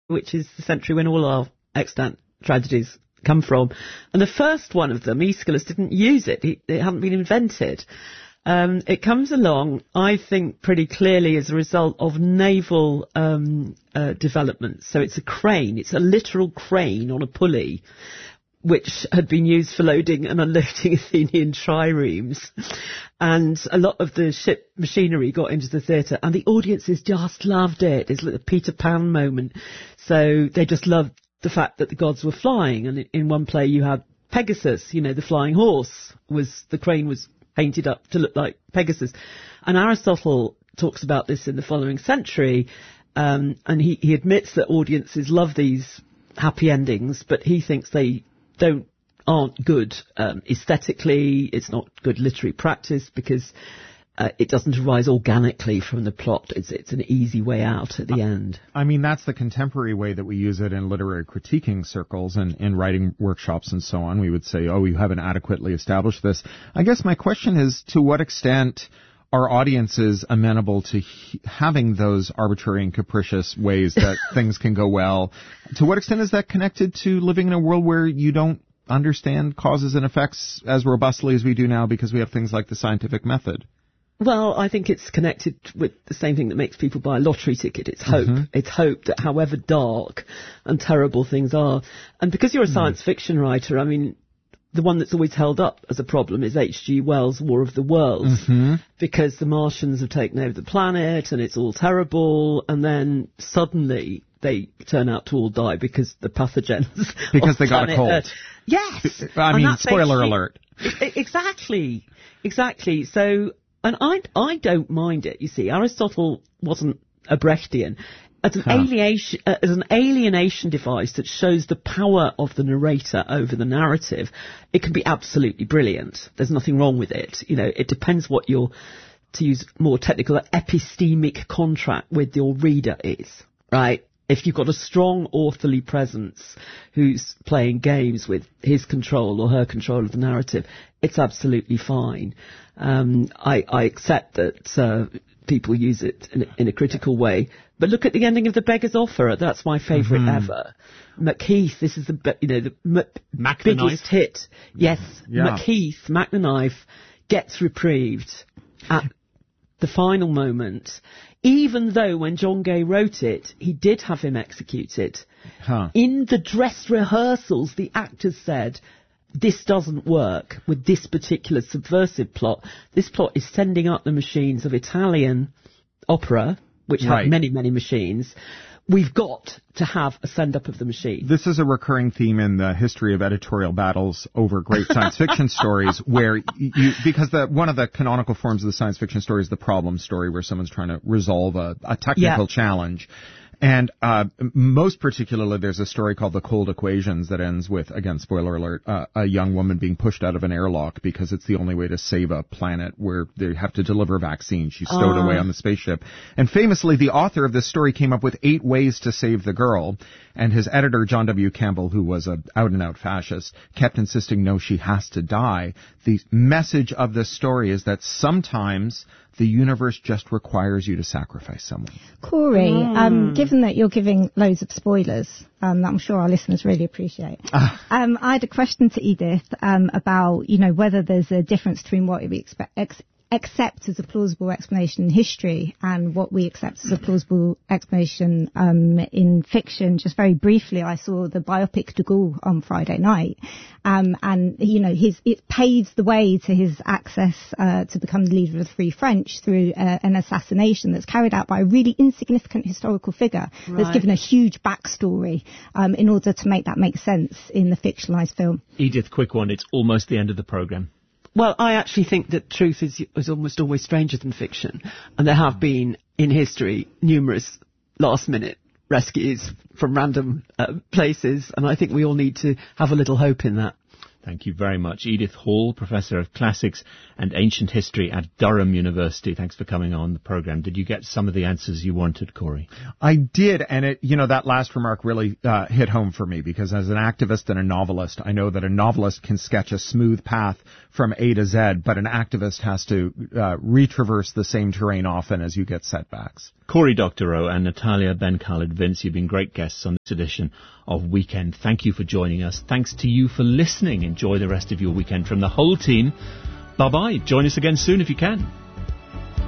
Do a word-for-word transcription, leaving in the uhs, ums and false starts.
which is the century when all our extant tragedies come from. And the first one of them, Aeschylus, didn't use it. He, it hadn't been invented. Um, it comes along, I think, pretty clearly as a result of naval um, uh, development. So it's a crane. It's a literal crane on a pulley, which had been used for loading and unloading Athenian triremes. And a lot of the ship machinery got into the theatre, and the audiences just loved it. It's like a Peter Pan moment. So they just loved the fact that the gods were flying. And in one play you had Pegasus, you know, the flying horse, was the crane was painted up to look like Pegasus. And Aristotle talks about this in the following century, um, and he, he admits that audiences love these happy endings, but he thinks they don't aren't good um, aesthetically. It's not good literary practice because uh, it doesn't arise organically from the plot. It's it's an easy way out at the end. I mean, that's the contemporary way that we use it in literary critiquing circles and in writing workshops and so on. We would say, oh, you haven't adequately established this. I guess my question is, to what extent are audiences amenable to he- having those arbitrary and capricious ways that things can go well? To what extent is that connected to living in a world where you don't understand causes and effects as robustly as we do now because we have things like the scientific method? Well, I think it's connected with the same thing that makes people buy a lottery ticket. It's hope. Mm-hmm. It's hope that however dark and terrible things are, and because you're a science mm. fiction writer, I mean, the one that's always held up as a problem is H G Wells' War of the Worlds, mm-hmm. because the Martians have taken over the planet and it's all terrible, and then suddenly they turn out to all die because the pathogens because they got a cold. Earth. Yes, I mean, spoiler H G alert. Exactly, exactly. So. And I, I don't mind it, you see. Aristotle wasn't a Brechtian. As an, huh. alienation, uh, as an alienation device that shows the power of the narrator over the narrative, it can be absolutely brilliant. There's nothing wrong with it. You know, it depends what your, to use more technical, epistemic contract with your reader is, right? If you've got a strong authorly presence who's playing games with his control or her control of the narrative, it's absolutely fine. Um, I, I accept that uh, people use it in a, in a critical way. But look at the ending of The Beggar's Offer. That's my favourite mm-hmm. ever. Macheath, this is the you know the m- biggest hit. Yes, yeah. Macheath, Mac the Knife, gets reprieved at the final moment. Even though when John Gay wrote it, he did have him executed. Huh. In the dress rehearsals, the actors said, this doesn't work with this particular subversive plot. This plot is sending up the machines of Italian opera, which right. have many, many machines. We've got to have a send-up of the machine. This is a recurring theme in the history of editorial battles over great science fiction stories, where you, because the, one of the canonical forms of the science fiction story is the problem story, where someone's trying to resolve a, a technical yeah. challenge. And uh most particularly, there's a story called The Cold Equations that ends with, again, spoiler alert, uh, a young woman being pushed out of an airlock because it's the only way to save a planet where they have to deliver a vaccine. She's stowed uh. away on the spaceship. And famously, the author of this story came up with eight ways to save the girl. And his editor, John W. Campbell, who was a out-and-out fascist, kept insisting, no, she has to die. The message of this story is that sometimes the universe just requires you to sacrifice someone. Corey, mm. um, given that you're giving loads of spoilers, um, that I'm sure our listeners really appreciate, ah. um, I had a question to Edith um, about, you know, whether there's a difference between what we expect, ex- accept as a plausible explanation in history and what we accept as a plausible explanation um, in fiction. Just very briefly, I saw the biopic de Gaulle on Friday night, um, and you know, his it paves the way to his access uh, to become the leader of the Free French through uh, an assassination that's carried out by a really insignificant historical figure right. that's given a huge backstory um, in order to make that make sense in the fictionalized film. Edith, quick one. It's almost the end of the programme. Well, I actually think that truth is, is almost always stranger than fiction. And there have been, in history, numerous last-minute rescues from random uh, places. And I think we all need to have a little hope in that. Thank you very much. Edith Hall, Professor of Classics and Ancient History at Durham University. Thanks for coming on the programme. Did you get some of the answers you wanted, Corey? I did, and it, you know, that last remark really uh, hit home for me, because as an activist and a novelist, I know that a novelist can sketch a smooth path from A to Z, but an activist has to uh, retraverse the same terrain often as you get setbacks. Cory Doctorow and Natalia Ben Khaled-Vince, you've been great guests on this edition of Weekend. Thank you for joining us. Thanks to you for listening. Enjoy the rest of your weekend from the whole team. Bye-bye. Join us again soon if you can.